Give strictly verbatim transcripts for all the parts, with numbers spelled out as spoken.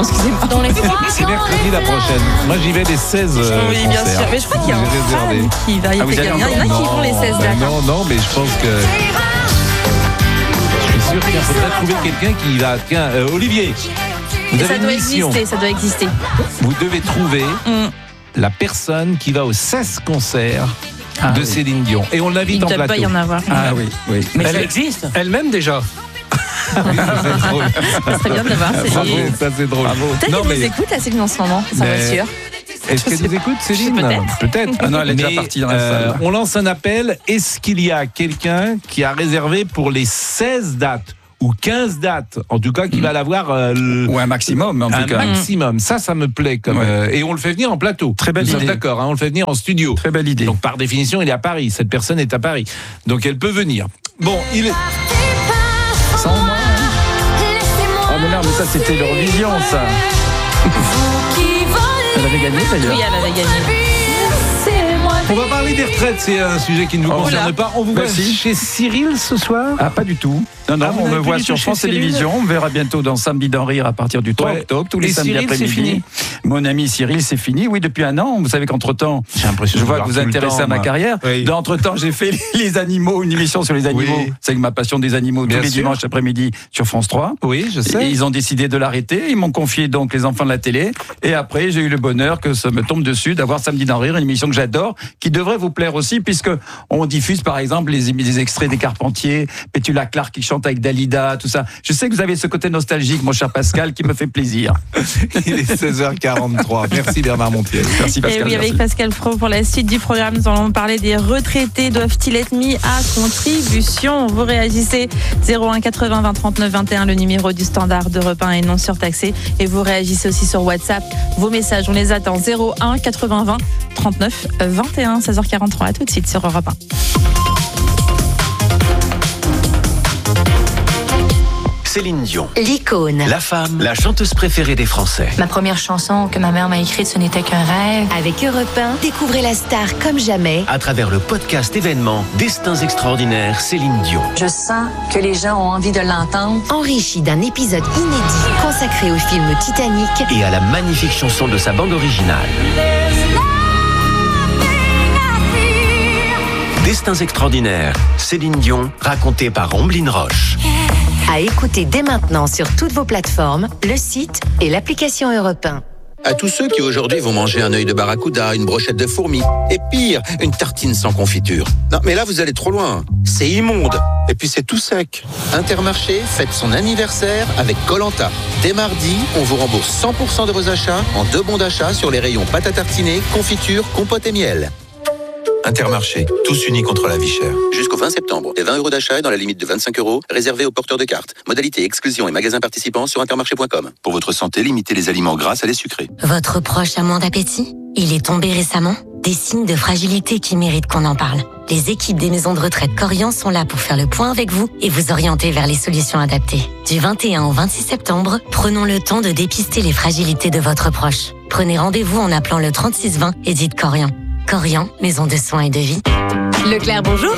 pardon, excusez-moi. Dans les C'est mercredi la prochaine. Moi, j'y vais les seize euh, Oui, bien concerts. sûr. Mais je crois qu'il y a un J'ai réservé. fan qui va y Ah, vous aller. allez Il y en a encore qui font les seize dates. Non, non, mais je pense que... Je suis sûr qu'il faudrait trouver quelqu'un qui va... Tiens, euh, Olivier, vous Et avez ça une doit mission. exister, ça doit exister. Vous devez trouver Mm. la personne qui va aux seize concerts Ah, de oui. Céline Dion. Et on Il l'invite ne en doit plateau. pas y en avoir. Ah oui, oui. Mais Elle ça est- existe. Elle-même déjà. Ça, c'est drôle. Ça serait bien de l'avoir. c'est- Bravo, ça c'est drôle. Peut-être Non, qu'elle mais nous écoute, la Céline, en ce moment. Ça Mais- rassure. est-ce qu'elle nous écoute, Céline? Peut-être. Peut-être. Ah non, elle est déjà Mais, partie dans la euh, salle. On lance un appel. Est-ce qu'il y a quelqu'un qui a réservé pour les seize dates ou quinze dates, en tout cas, qui va l'avoir euh, le- Ou un maximum, en un tout cas. maximum? Ça, ça me plaît. Comme, Ouais. euh, et on le fait venir en plateau. Très belle Nous sommes idée. D'accord, hein, on le fait venir en studio. Très belle idée. Donc par définition, il est à Paris. Cette personne est à Paris. Donc elle peut venir. Bon, il est... Sans moi. Ah mais non, mais ça c'était l'Eurovision, ça. Elle avait gagné d'ailleurs. Oui, elle avait gagné. On va parler des retraites, c'est un sujet qui ne vous Oh, concerne voilà. pas. On vous Bah, voit si. chez Cyril ce soir? Ah, pas du tout. Non, non, Ah, vous on n'avez me plus voit du sur tout chez France Cyril Télévisions. On me verra bientôt dans Samedi d'en rire à partir du trois Ouais. octobre, tous les Et samedis Cyril, c'est après-midi. fini Mon ami Cyril, c'est fini. Oui, depuis un an. Vous savez qu'entre-temps, J'ai l'impression je de vois voir que vous tout le intéressez temps, à ma moi. carrière. Oui. D'entre-temps, j'ai fait les animaux, une émission sur les animaux. Oui. C'est ma passion des animaux Bien tous les sûr. dimanches après-midi sur France trois. Oui, je Et sais. ils ont décidé de l'arrêter. Ils m'ont confié donc les enfants de la télé. Et après, j'ai eu le bonheur que ça me tombe dessus d'avoir Samedi d'en rire, une émission que j'adore, qui devrait vous plaire aussi, puisque on diffuse par exemple les, les extraits des Carpentiers, Pétula Clark qui chante avec Dalida, tout ça. Je sais que vous avez ce côté nostalgique, mon cher Pascal, qui me fait plaisir. Il est seize heures quarante-trois. Merci Bernard Montiel. Merci Et Pascal. oui, avec merci. Pascal Pro pour la suite du programme, nous allons parler des retraités. Doivent-ils être mis à contribution? Vous réagissez zéro un quatre-vingts vingt trente-neuf vingt et un, le numéro du standard d'Europe un est non surtaxé. Et vous réagissez aussi sur WhatsApp. Vos messages, on les attend. zéro un quatre-vingts vingt trente-neuf vingt et un, seize heures quarante-trois. À tout de suite sur Europe un. Céline Dion, L'icône. la femme, la chanteuse préférée des Français. Ma première chanson que ma mère m'a écrite, ce n'était qu'un rêve. Avec Europe un, découvrez la star comme jamais. À travers le podcast événement Destins extraordinaires, Céline Dion. Je sens que les gens ont envie de l'entendre. Enrichi d'un épisode inédit consacré au film Titanic. Et à la magnifique chanson de sa bande originale. Destins extraordinaires, Céline Dion, racontée par Omblin Roche. À écouter dès maintenant sur toutes vos plateformes, le site et l'application Europe un. À tous ceux qui aujourd'hui vont manger un œil de barracuda, une brochette de fourmis, et pire, une tartine sans confiture. Non, mais là, vous allez trop loin. C'est immonde. Et puis, c'est tout sec. Intermarché fête son anniversaire avec Koh-Lanta. Dès mardi, on vous rembourse cent pour cent de vos achats en deux bons d'achat sur les rayons pâte à tartiner, confiture, compote et miel. Intermarché, tous unis contre la vie chère. Jusqu'au vingt septembre, des vingt euros d'achat et dans la limite de vingt-cinq euros, réservés aux porteurs de cartes. Modalité exclusion et magasins participants sur intermarché point com. Pour votre santé, limitez les aliments gras à les sucrés. Votre proche a moins d'appétit? Il est tombé récemment? Des signes de fragilité qui méritent qu'on en parle. Les équipes des maisons de retraite Corian sont là pour faire le point avec vous et vous orienter vers les solutions adaptées. Du vingt et un au vingt-six septembre, prenons le temps de dépister les fragilités de votre proche. Prenez rendez-vous en appelant le trente-six vingt et dites Corian. Corian, maison de soins et de vie. Leclerc, bonjour.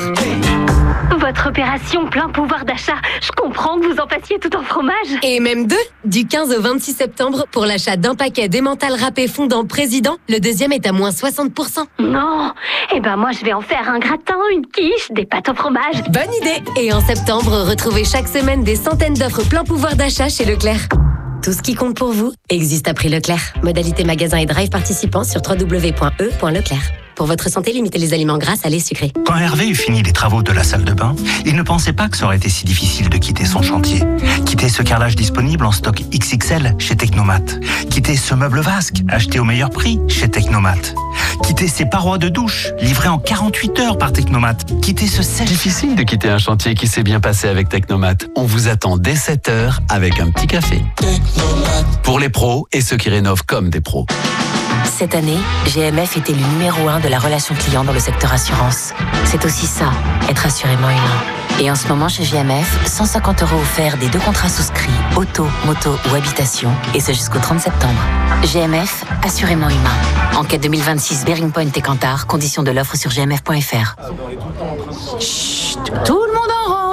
Votre opération plein pouvoir d'achat, je comprends que vous en passiez tout en fromage. Et même deux, du quinze au vingt-six septembre, pour l'achat d'un paquet d'emmental râpé fondant président, le deuxième est à moins soixante pour cent. Non, eh ben moi je vais en faire un gratin, une quiche, des pâtes au fromage. Bonne idée. Et en septembre, retrouvez chaque semaine des centaines d'offres plein pouvoir d'achat chez Leclerc. Tout ce qui compte pour vous existe à prix Leclerc. Modalité magasin et drive participants sur w w w point e point leclerc. Pour votre santé, limitez les aliments gras, salés, sucrés. Quand Hervé eut fini les travaux de la salle de bain, il ne pensait pas que ça aurait été si difficile de quitter son chantier. Quitter ce carrelage disponible en stock X X L chez Technomat. Quitter ce meuble vasque acheté au meilleur prix chez Technomat. Quitter ces parois de douche livrées en quarante-huit heures par Technomat. Quitter ce sèche. Difficile de quitter un chantier qui s'est bien passé avec Technomat. On vous attend dès sept heures avec un petit café. Technomat. Pour les pros et ceux qui rénovent comme des pros. Cette année, G M F était le numéro un de la relation client dans le secteur assurance. C'est aussi ça, être assurément humain. Et en ce moment, chez G M F, cent cinquante euros offerts des deux contrats souscrits, auto, moto ou habitation, et ce jusqu'au trente septembre. G M F, assurément humain. Enquête deux mille vingt-six, Bearing Point et Kantar, conditions de l'offre sur g m f point f r. Chut, tout le monde en rang.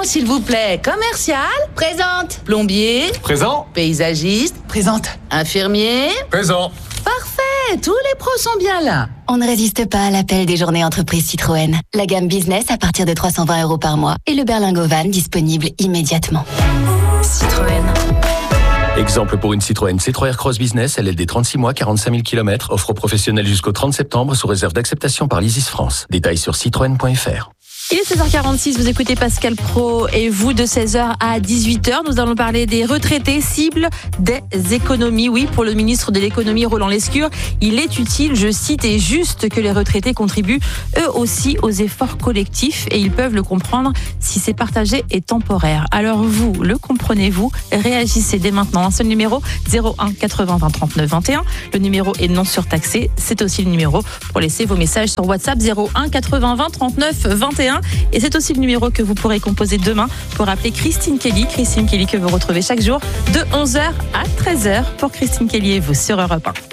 s'il vous plaît. Commercial. Présente. Plombier. Présent. Paysagiste. Présente. Infirmier. Présent. Parfait, tous les pros sont bien là. On ne résiste pas à l'appel des journées entreprises Citroën. La gamme business à partir de trois cent vingt euros par mois et le berlingot van disponible immédiatement. Citroën. Exemple pour une Citroën C trois R Cross Business, L L D trente-six mois, quarante-cinq mille kilomètres, offre aux professionnels jusqu'au trente septembre sous réserve d'acceptation par l'Isis France. Détails sur citroën point f r. Il est seize heures quarante-six, vous écoutez Pascal Pro et vous de seize heures à dix-huit heures. Nous allons parler des retraités cibles des économies. Oui, pour le ministre de l'économie Roland Lescure, il est utile, je cite, et juste que les retraités contribuent eux aussi aux efforts collectifs et ils peuvent le comprendre si c'est partagé et temporaire. Alors vous, le comprenez-vous? Réagissez dès maintenant. Un seul numéro, zéro un quatre-vingts vingt trente-neuf vingt et un. Le numéro est non surtaxé. C'est aussi le numéro pour laisser vos messages sur WhatsApp zéro un quatre-vingts vingt trente-neuf vingt et un. Et c'est aussi le numéro que vous pourrez composer demain pour appeler Christine Kelly. Christine Kelly que vous retrouvez chaque jour de onze heures à treize heures pour Christine Kelly et vous sur Europe un.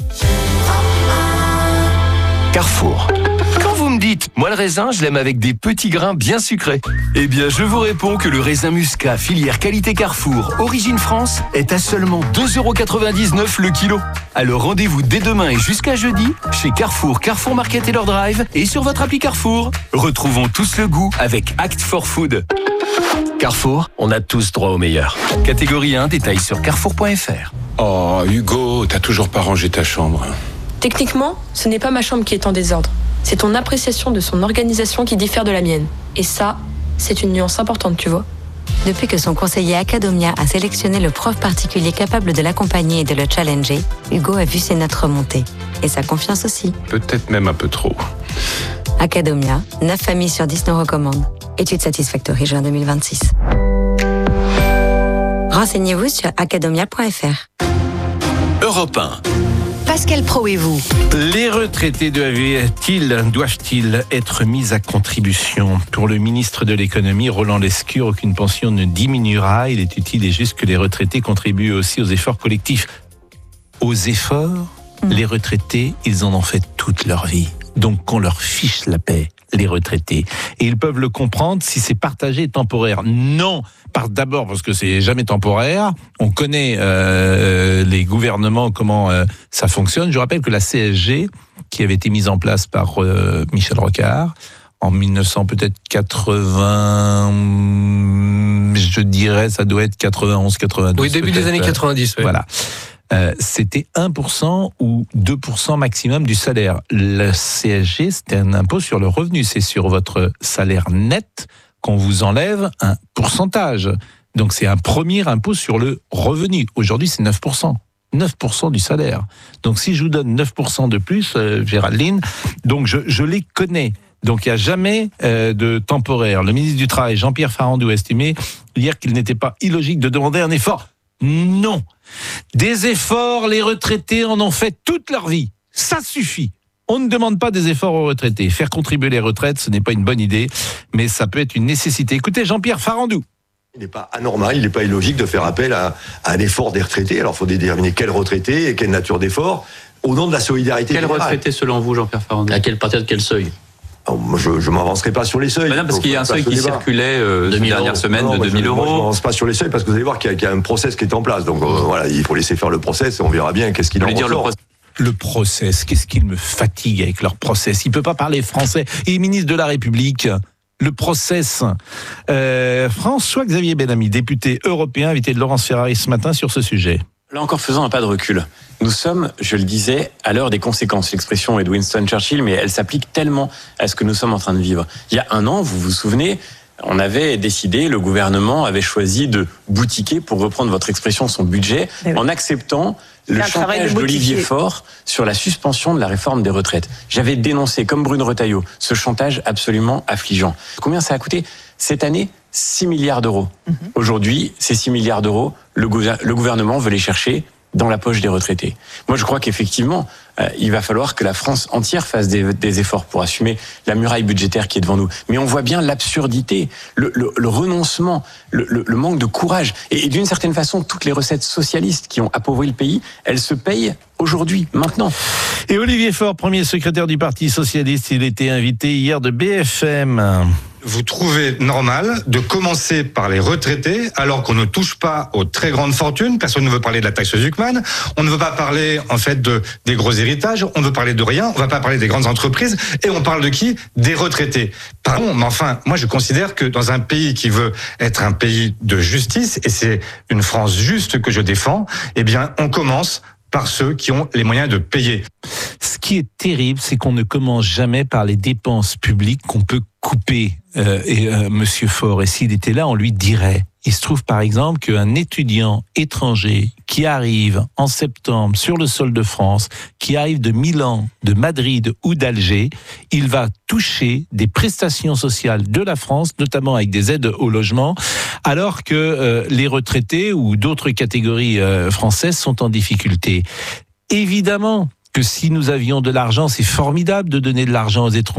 Carrefour. Quand vous me dites, moi le raisin, je l'aime avec des petits grains bien sucrés. Eh bien, je vous réponds que le raisin Muscat, filière qualité Carrefour, origine France, est à seulement deux euros quatre-vingt-dix-neuf le kilo. Alors rendez-vous dès demain et jusqu'à jeudi chez Carrefour, Carrefour Market et leur Drive et sur votre appli Carrefour. Retrouvons tous le goût avec Act for Food. Carrefour, on a tous droit au meilleur. Catégorie un, détails sur carrefour point f r. Oh, Hugo, t'as toujours pas rangé ta chambre. Techniquement, ce n'est pas ma chambre qui est en désordre. C'est ton appréciation de son organisation qui diffère de la mienne. Et ça, c'est une nuance importante, tu vois. Depuis que son conseiller Academia a sélectionné le prof particulier capable de l'accompagner et de le challenger, Hugo a vu ses notes remonter. Et sa confiance aussi. Peut-être même un peu trop. Academia, neuf familles sur dix nous recommandent. Étude Satisfactory, juin deux mille vingt-six. Renseignez-vous sur academia point f r. Europe un. Pascal Pro et vous. Les retraités doivent-ils, doivent-ils être mis à contribution? Pour le ministre de l'économie, Roland Lescure, aucune pension ne diminuera. Il est utile et juste que les retraités contribuent aussi aux efforts collectifs. Aux efforts, mmh. Les retraités, ils en ont fait toute leur vie. Donc qu'on leur fiche la paix, les retraités. Et ils peuvent le comprendre si c'est partagé et temporaire. Non, par d'abord parce que c'est jamais temporaire. On connaît euh, les gouvernements, comment euh, ça fonctionne. Je rappelle que la C S G, qui avait été mise en place par euh, Michel Rocard, en mille neuf cents peut-être quatre-vingts, je dirais, ça doit être quatre-vingt-onze quatre-vingt-douze. Oui, début peut-être. des années quatre-vingt-dix. Oui. Voilà. Euh, c'était un pour cent ou deux pour cent maximum du salaire. Le C S G, c'était un impôt sur le revenu. C'est sur votre salaire net qu'on vous enlève un pourcentage. Donc c'est un premier impôt sur le revenu. Aujourd'hui, c'est neuf pour cent. neuf pour cent du salaire. Donc si je vous donne neuf pour cent de plus, euh, Géraldine, donc je, je les connais. Donc il n'y a jamais euh, de temporaire. Le ministre du Travail, Jean-Pierre Farandou, a estimé hier qu'il n'était pas illogique de demander un effort. Non. Des efforts, les retraités en ont fait toute leur vie. Ça suffit. On ne demande pas des efforts aux retraités. Faire contribuer les retraites, ce n'est pas une bonne idée, mais ça peut être une nécessité. Écoutez Jean-Pierre Farandou. Il n'est pas anormal, il n'est pas illogique de faire appel à, à un effort des retraités. Alors il faut déterminer quel retraité et quelle nature d'effort au nom de la solidarité Quel générale. retraité selon vous, Jean-Pierre Farandou? À quelle partir de quel seuil? Je ne m'avancerai pas sur les seuils. Ben non, parce qu'il y a un seuil qui circulait euh, ces dernières semaines non, de deux mille euros. Je ne m'avance pas sur les seuils parce que vous allez voir qu'il y, y a un process qui est en place. Donc euh, voilà, il faut laisser faire le process et on verra bien qu'est-ce qu'il en ressort. Le process, qu'est-ce qu'il me fatigue avec leur process? Il ne peut pas parler français. Il est ministre de la République. Le process. Euh, François-Xavier Bellamy, député européen, invité de Laurence Ferrari ce matin sur ce sujet. Là encore, faisons un pas de recul. Nous sommes, je le disais, à l'heure des conséquences. L'expression est de Winston Churchill, mais elle s'applique tellement à ce que nous sommes en train de vivre. Il y a un an, vous vous souvenez, on avait décidé, le gouvernement avait choisi de boutiquer, pour reprendre votre expression, son budget, oui. en acceptant le chantage d'Olivier Faure sur la suspension de la réforme des retraites. J'avais dénoncé, comme Bruno Retailleau, ce chantage absolument affligeant. Combien ça a coûté? Cette année, six milliards d'euros. Mm-hmm. Aujourd'hui, ces six milliards d'euros, le, gouver- le gouvernement veut les chercher dans la poche des retraités. Moi, je crois qu'effectivement, euh, il va falloir que la France entière fasse des, des efforts pour assumer la muraille budgétaire qui est devant nous. Mais on voit bien l'absurdité, le, le, le renoncement, le, le, le manque de courage. Et, et d'une certaine façon, toutes les recettes socialistes qui ont appauvri le pays, elles se payent aujourd'hui, maintenant. Et Olivier Faure, premier secrétaire du Parti socialiste, il était invité hier de B F M. Vous trouvez normal de commencer par les retraités alors qu'on ne touche pas aux très grandes fortunes. Personne ne veut parler de la taxe Zuckman. On ne veut pas parler en fait de des gros héritages. On ne veut parler de rien. On ne va pas parler des grandes entreprises. Et on parle de qui? Des retraités. Pardon, mais enfin, moi je considère que dans un pays qui veut être un pays de justice, et c'est une France juste que je défends, eh bien on commence par ceux qui ont les moyens de payer. Ce qui est terrible, c'est qu'on ne commence jamais par les dépenses publiques qu'on peut couper. Euh, et euh, Monsieur Faure, et s'il était là, on lui dirait. Il se trouve par exemple qu'un étudiant étranger qui arrive en septembre sur le sol de France, qui arrive de Milan, de Madrid ou d'Alger, il va toucher des prestations sociales de la France, notamment avec des aides au logement, alors que euh, les retraités ou d'autres catégories euh, françaises sont en difficulté. Évidemment que si nous avions de l'argent, c'est formidable de donner de l'argent aux étrangers.